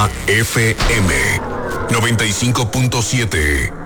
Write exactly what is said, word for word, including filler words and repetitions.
A F M noventa y cinco punto siete.